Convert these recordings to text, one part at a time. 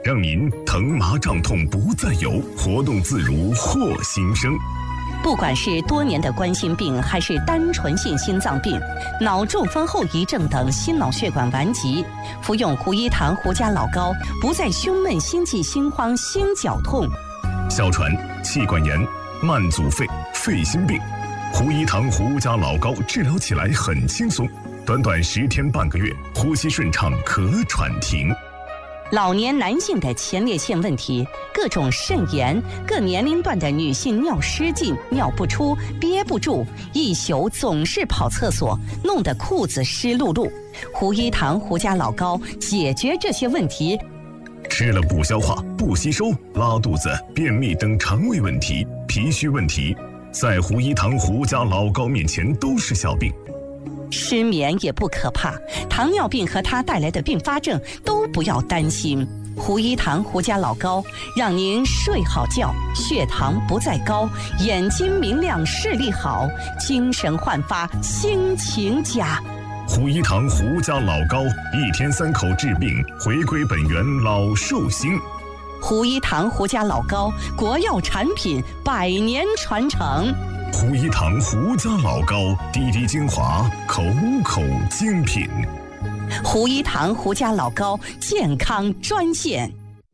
让您疼麻胀痛不再有，活动自如获新生。 不管是多年的冠心病，还是单纯性心脏病、脑中风后遗症等心脑血管顽疾，服用胡一堂胡佳老膏，不再胸闷、心悸、心慌、心绞痛。 哮喘、气管炎、慢阻肺、肺心病，胡一堂胡佳老膏治疗起来很轻松，短短10天半个月，呼吸顺畅，咳喘停。 老年男性的前列腺问题，各种肾炎，各年龄段的女性尿失禁、尿不出、憋不住，一宿总是跑厕所，弄得裤子湿漉漉。胡一堂胡佳老膏解决这些问题。 吃了不消化、不吸收、拉肚子、便秘等肠胃问题、脾虚问题，在胡一堂胡佳老膏面前都是小病。 失眠也不可怕，糖尿病和它带来的并发症都不要担心。胡一堂胡佳老膏让您睡好觉，血糖不再高，眼睛明亮，视力好，精神焕发，心情佳。 胡一堂胡佳老膏，1天3口治病，回归本源，老寿星。 胡一堂胡佳老膏，国药产品，100年传承。 胡一堂胡佳老膏，滴滴精华，口口精品。 胡一堂胡佳老膏健康专线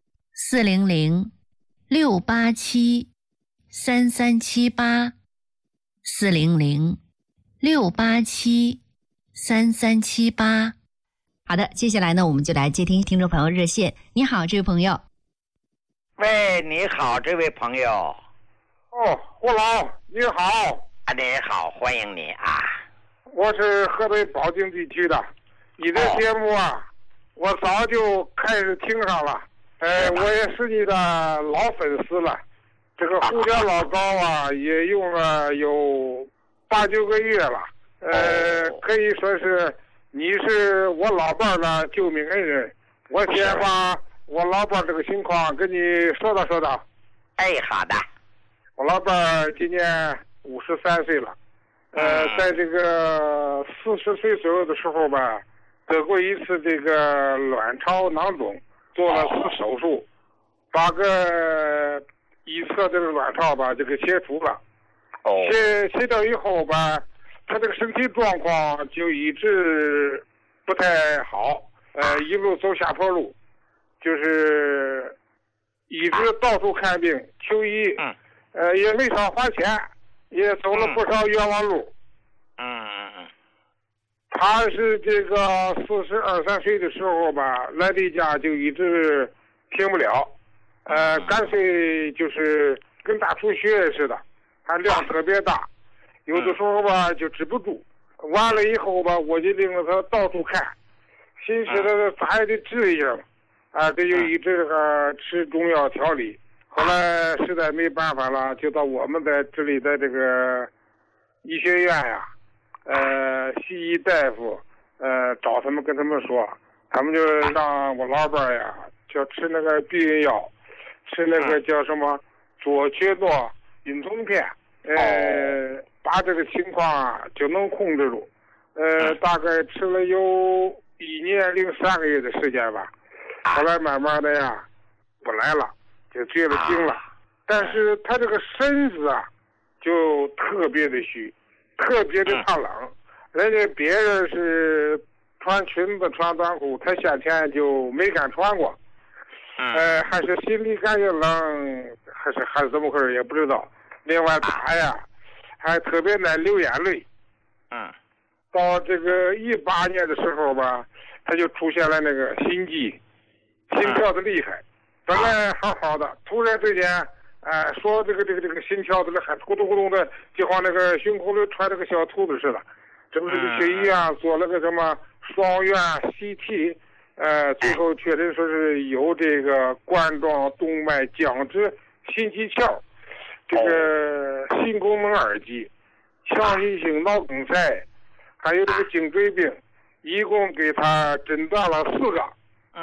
400-687-3378，400-687-3378。好的，接下来呢，我们就来接听听众朋友热线。你好，这位朋友。 喂，你好，这位朋友。 胡老，你好。 你好，欢迎你啊。 我是河北保定地区的，你的节目啊，我早就开始听上了。我也是你的老粉丝了。这个胡佳老膏啊，也用了有8、9个月了。可以说是你是我老伴的救命恩人。我先把我老伴这个情况跟你说道说道。 好的。 我老伴今年53岁了，在这个40岁左右的时候吧，得过一次这个卵巢囊肿，做了次手术，把个一侧这个卵巢吧就给切除了。切掉以后吧，他这个身体状况就一直不太好，一路走下坡路，就是一直到处看病求医。也没少花钱，也走了不少冤枉路。他是这个42、43岁的时候吧，来例假就一直停不了，干脆就是跟大出血似的，他量特别大，有的时候吧就止不住。完了以后吧，我就领着他到处看，寻思他咋也得治一下嘛，这就一直吃中药调理。后来实在没办法了，就到我们在这里的这个医学院呀，西医大夫，找他们跟他们说，他们就让我老伴呀，就吃那个避孕药，吃那个叫什么左曲诺孕酮片，把这个情况啊就能控制住。大概吃了有1年零3个月的时间吧，后来慢慢的呀，不来了。就绝了经了，但是他这个身子啊，就特别的虚，特别的怕冷。人家别人是穿裙子穿短裤，他先前就没敢穿过。还是心里感觉冷，还是怎么回事也不知道。另外他呀，还特别爱流眼泪。到这个18年的时候吧，他就出现了那个心悸，心跳的厉害。本来好好的，突然之间，说这个心跳的还咕咚咕咚的，就好那个胸口里揣着个小兔子似的。这不是去医院做了个什么双院 CT，最后确诊说是有这个冠状动脉僵直心肌鞘，这个心功能2级，强心性脑梗塞，还有这个颈椎病，一共给他诊断了4个。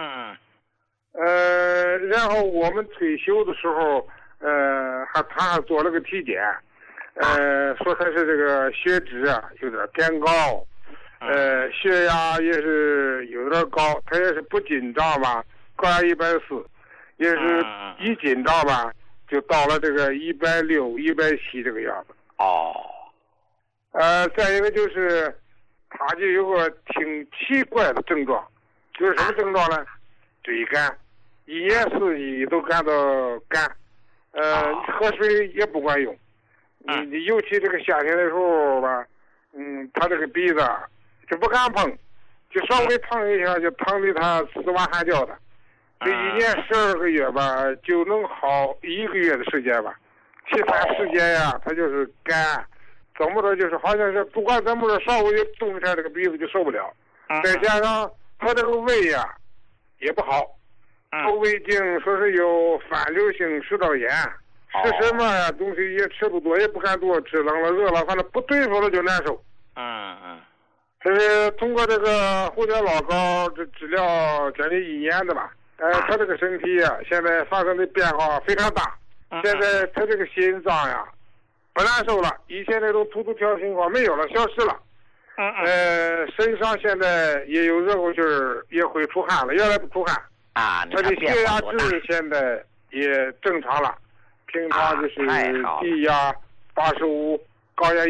然后我们退休的时候，他还做了个体检，说他是这个血脂啊有点偏高，血压也是有点高，他也是不紧张吧，高压140， 也是一紧张吧，就到了这个160、170这个样子。 哦。 再一个就是他就有个挺奇怪的症状，就是什么症状呢？嘴干，一年四季都感到干，喝水也不管用。你尤其这个夏天的时候吧，他这个鼻子就不敢碰，就稍微碰一下就疼的他死哇喊叫的。这一年12个月吧，就能好1个月的时间吧，其他时间呀，他就是干。怎么着就是好像是不管怎么着稍微动一下这个鼻子就受不了，再加上他这个胃呀也不好，这胃镜说是有反流性食道炎，吃什么呀东西也吃不多，也不敢多吃，冷了热了反正不对付了就难受。这是通过这个胡椒老膏这治疗将近1年的吧，他这个身体呀现在发生的变化非常大，现在他这个心脏呀不难受了，以前那种突突跳情况没有了，消失了。身上现在也有热乎劲儿，也会出汗了，原来不出汗。他的血压值现在也正常了，平常就是低压85，高压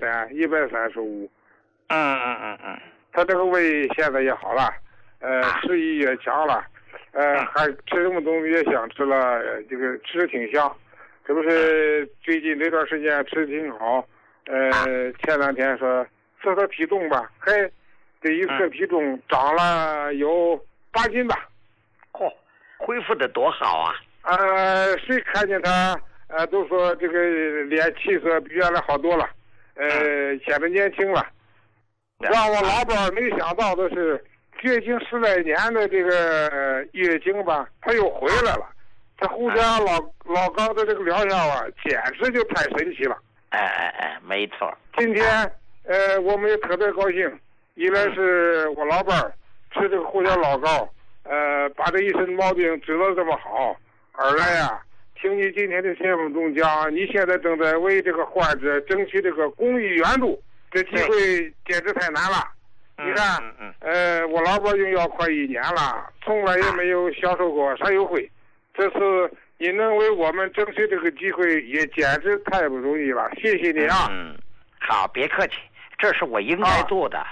130，135。他这个胃现在也好了，食欲也强了，还吃什么东西也想吃了，这个吃的挺香。这不是最近这段时间吃的挺好，前2天说测测体重吧，这一测体重长了有8斤吧。 恢复的多好啊！ 谁看见他都说这个脸气色比原来好多了，显得年轻了。让我老伴没想到的是，月经10来年的这个月经吧，他又回来了。这胡椒老膏的这个疗效啊，简直就太神奇了。 没错。 今天我们也特别高兴，一来是我老伴儿吃这个胡椒老膏，把这一身毛病治得这么好；二来呀，听你今天的节目中讲，你现在正在为这个患者争取这个公益援助，这机会简直太难了。你看，我老伴儿用药快1年了，从来也没有享受过啥优惠。这次你能为我们争取这个机会，也简直太不容易了，谢谢你啊！ 好，别客气，这是我应该做的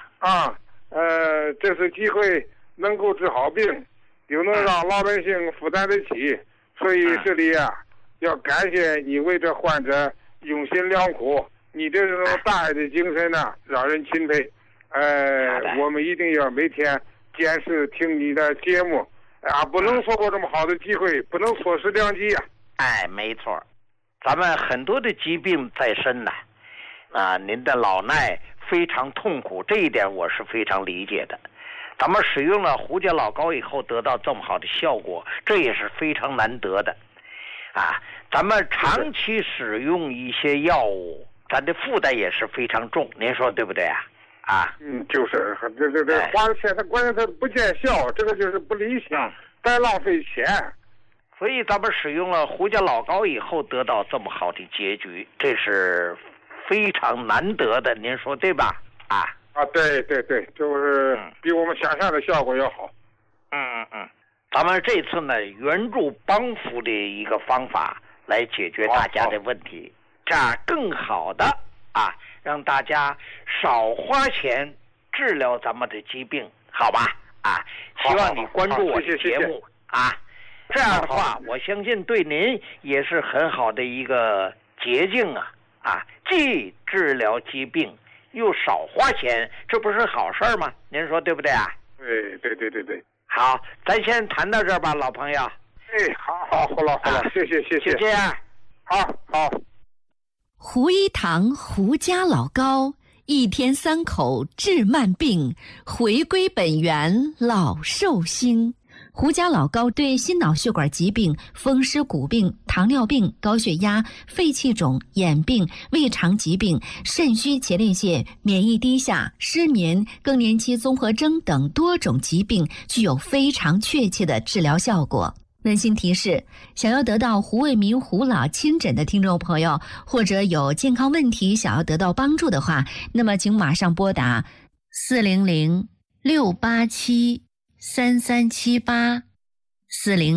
这次机会能够治好病，又能让老百姓负担得起，所以这里要感谢你为这患者用心良苦，你这种大爱的精神呢，让人钦佩。我们一定要每天坚持听你的节目。不能错过这么好的机会，不能错失良机呀！ 没错，咱们很多的疾病在身呢，您的老衲非常痛苦，这一点我是非常理解的。咱们使用了胡椒老膏以后得到这么好的效果，这也是非常难得的。咱们长期使用一些药物，咱的负担也是非常重，您说对不对啊？ 就是这花了钱，他关键他不见效，这个就是不理想，白浪费钱。 所以咱们使用了胡椒老膏以后得到这么好的结局，这是非常难得的，您说对吧？ 对，就是比我们想象的效果要好。 咱们这次呢，援助帮扶的一个方法来解决大家的问题，这样更好的让大家少花钱治疗咱们的疾病，好吧？希望你关注我的节目这样的话，我相信对您也是很好的一个捷径既治疗疾病又少花钱，这不是好事吗？您说对不对啊？ 对。 好，咱先谈到这儿吧，老朋友。 好了，谢谢。好。 胡一堂胡家老膏，1天3口治慢病，回归本源老寿星。胡家老膏对心脑血管疾病、风湿骨病、糖尿病、高血压、肺气肿、眼病、胃肠疾病、肾虚前列腺、免疫低下、失眠、更年期综合征等多种疾病具有非常确切的治疗效果。温馨提示，想要得到胡卫民胡老亲诊的听众朋友，或者有健康问题想要得到帮助的话，那么请马上拨打400-687-3378 40